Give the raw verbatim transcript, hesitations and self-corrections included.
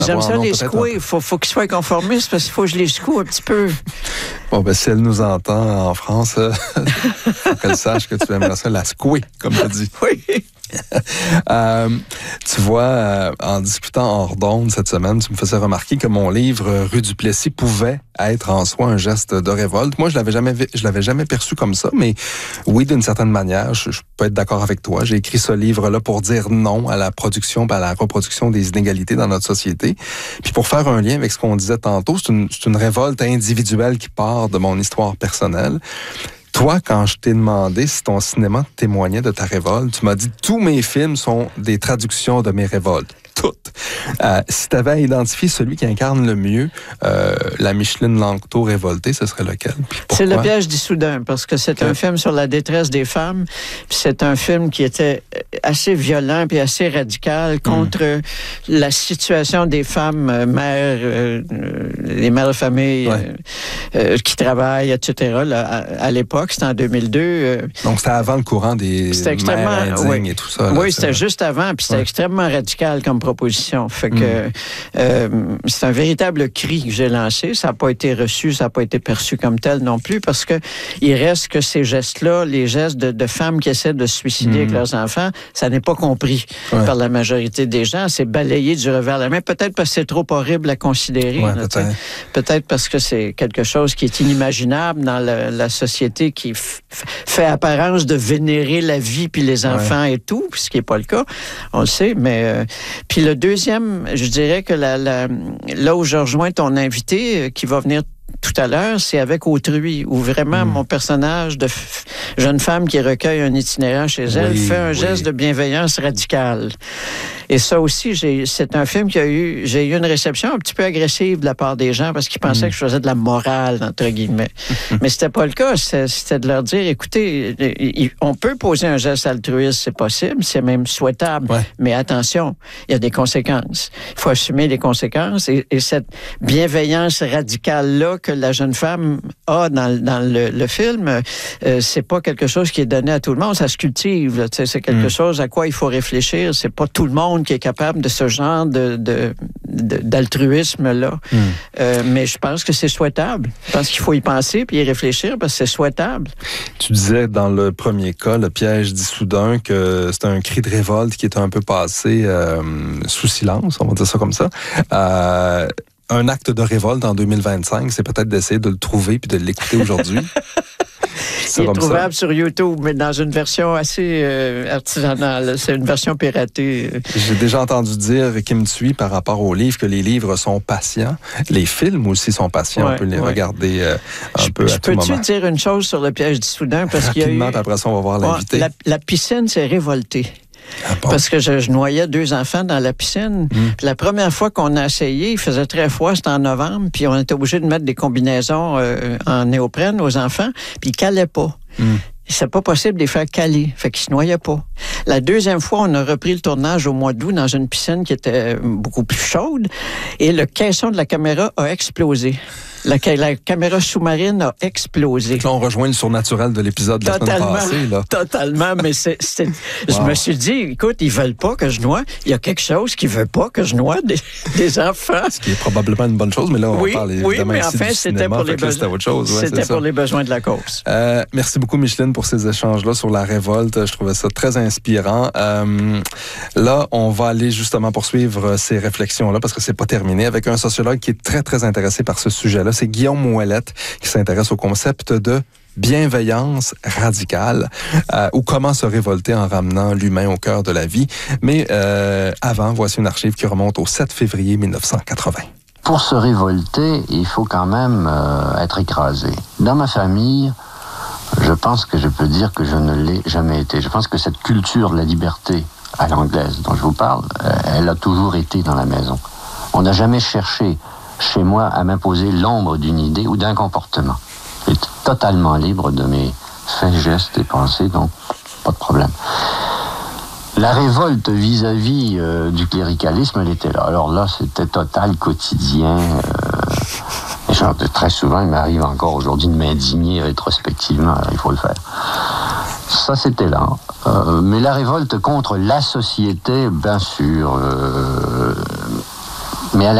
J'aime ça, les secouer. Il faut, faut qu'ils soient conformistes parce qu'il faut que je les secoue un petit peu. Bon, ben, si elle nous entend en France, il faut qu'elle sache que tu aimerais ça la secouer, comme tu dis. Oui. euh, tu vois, euh, en discutant hors d'onde cette semaine, tu me faisais remarquer que mon livre Rue du Plessis pouvait être en soi un geste de révolte. Moi, je l'avais jamais, je l'avais jamais perçu comme ça, mais oui, d'une certaine manière, je, je peux être d'accord avec toi. J'ai écrit ce livre-là pour dire non à la production, à la reproduction des inégalités dans notre société. Puis pour faire un lien avec ce qu'on disait tantôt, c'est une, c'est une révolte individuelle qui part de mon histoire personnelle. Toi, quand je t'ai demandé si ton cinéma témoignait de ta révolte, tu m'as dit « Tous mes films sont des traductions de mes révoltes. » Toutes. Euh, si tu avais à identifier celui qui incarne le mieux euh, la Micheline Langto révoltée, ce serait lequel? C'est Le Piège d'Issoudun, parce que c'est okay. un film sur la détresse des femmes. Puis c'est un film qui était assez violent puis assez radical contre mm. la situation des femmes euh, mères, euh, les mères de famille ouais. euh, euh, qui travaillent, et cetera. Là, à, à l'époque, c'était en deux mille deux. Euh, Donc c'était avant le courant des mères indignes oui. et tout ça. Là, oui, c'était vrai. Juste avant, puis c'était ouais. extrêmement radical comme proposition. Fait que mm. euh, c'est un véritable cri que j'ai lancé. Ça n'a pas été reçu, ça n'a pas été perçu comme tel non plus, parce que il reste que ces gestes-là, les gestes de, de femmes qui essaient de se suicider mm. avec leurs enfants, ça n'est pas compris ouais. par la majorité des gens. C'est balayé du revers de la main. Peut-être parce que c'est trop horrible à considérer. Ouais, là, peut-être. peut-être parce que c'est quelque chose qui est inimaginable dans la, la société qui f- fait apparence de vénérer la vie puis les enfants ouais. et tout, ce qui n'est pas le cas. On le sait, mais... Euh, puis le deuxième, je dirais que la, la, là où je rejoins ton invité, euh, qui va venir tout à l'heure, c'est avec Autrui, où vraiment mmh. mon personnage de f- jeune femme qui recueille un itinérant chez elle oui, fait un oui. geste de bienveillance radicale. Et ça aussi, j'ai, c'est un film qui a eu, j'ai eu une réception un petit peu agressive de la part des gens parce qu'ils pensaient mmh. que je faisais de la morale, entre guillemets. Mais c'était pas le cas. C'était, c'était de leur dire, écoutez, on peut poser un geste altruiste, c'est possible, c'est même souhaitable. Ouais. Mais attention, il y a des conséquences. Il faut assumer les conséquences. Et, et cette bienveillance radicale-là que la jeune femme a dans, dans le, le film, euh, c'est pas quelque chose qui est donné à tout le monde. Ça se cultive. Là, c'est quelque mmh. chose à quoi il faut réfléchir. C'est pas tout le monde qui est capable de ce genre de, de, de, d'altruisme-là. Mm. Euh, mais je pense que c'est souhaitable. Je pense qu'il faut y penser puis y réfléchir parce que c'est souhaitable. Tu disais dans le premier cas, Le Piège d'Issoudun, que c'est un cri de révolte qui est un peu passé euh, sous silence, on va dire ça comme ça. Euh, un acte de révolte en deux mille vingt-cinq, c'est peut-être d'essayer de le trouver puis de l'écouter aujourd'hui. Il est trouvable ça. Sur YouTube, mais dans une version assez euh, artisanale. C'est une version piratée. J'ai déjà entendu dire, Kim Thuy, par rapport aux livres, que les livres sont patients. Les films aussi sont patients. Ouais, on peut les ouais. regarder euh, un je, peu je à tout moment. Peux-tu dire une chose sur Le Piège d'Issoudun? Parce Rapidement, qu'il y a eu... après ça, on va voir l'invité. La, la piscine s'est révoltée. Ah bon? Parce que je, je noyais deux enfants dans la piscine. Mmh. Puis la première fois qu'on a essayé, il faisait très froid, c'était en novembre, puis on était obligé de mettre des combinaisons euh, en néoprène aux enfants, puis ils calaient pas. Mmh. C'est pas possible de les faire caler, fait qu'ils se noyaient pas. La deuxième fois, on a repris le tournage au mois d'août dans une piscine qui était beaucoup plus chaude, et le caisson de la caméra a explosé. La, la caméra sous-marine a explosé. Là, on rejoint le surnaturel de l'épisode de la semaine passée. Là. Totalement, mais c'est, c'est, wow. je me suis dit, écoute, ils veulent pas que je noie. Il y a quelque chose qui veut pas que je noie des, des enfants. Ce qui est probablement une bonne chose, mais là, on oui, parle évidemment oui, mais ici enfin, du c'était cinéma, pour les besoins. C'était autre chose. Ouais, c'était c'est pour ça. les besoins de la cause. Euh, merci beaucoup, Micheline, pour ces échanges-là sur la révolte. Je trouvais ça très inspirant. Euh, là, on va aller justement poursuivre ces réflexions-là parce que c'est pas terminé avec un sociologue qui est très, très intéressé par ce sujet-là. C'est Guillaume Ouellet, qui s'intéresse au concept de bienveillance radicale euh, ou comment se révolter en ramenant l'humain au cœur de la vie. Mais euh, avant, voici une archive qui remonte au sept février mille neuf cent quatre-vingts. Pour se révolter, il faut quand même euh, être écrasé. Dans ma famille, je pense que je peux dire que je ne l'ai jamais été. Je pense que cette culture de la liberté à l'anglaise dont je vous parle, euh, elle a toujours été dans la maison. On n'a jamais cherché chez moi à m'imposer l'ombre d'une idée ou d'un comportement. Je suis totalement libre de mes faits, gestes et pensées, donc pas de problème. La révolte vis-à-vis euh, du cléricalisme, elle était là. Alors là, c'était total, quotidien. Euh, et genre, très souvent, il m'arrive encore aujourd'hui de m'indigner rétrospectivement. Alors, il faut le faire. Ça, c'était là. Euh, mais la révolte contre la société, bien sûr... Euh, Mais à la